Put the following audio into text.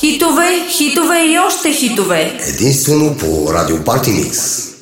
Хитове, хитове и още хитове. Единствено по Радио Парти Микс.